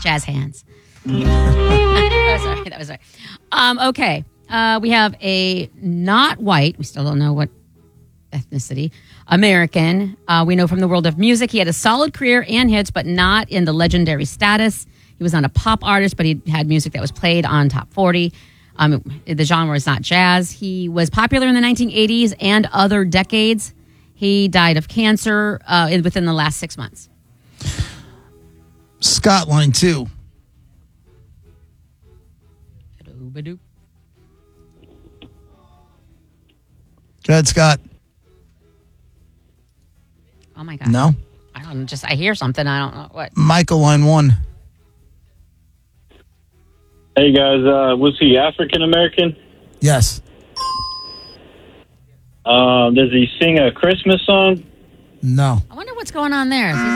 jazz hands. That was right. Okay. We have a not white, we still don't know what ethnicity, American. We know from the world of music, he had a solid career and hits, but not in the legendary status. He was not a pop artist, but he had music that was played on top 40. The genre is not jazz. He was popular in the 1980s and other decades. He died of cancer within the last 6 months. Scott, line 2. Ba-doop. Go ahead, Scott. Oh, my God. No? I hear something. I don't know what. Michael, line 1. Hey, guys. Was he African American? Yes. Does he sing a Christmas song? No. I wonder what's going on there.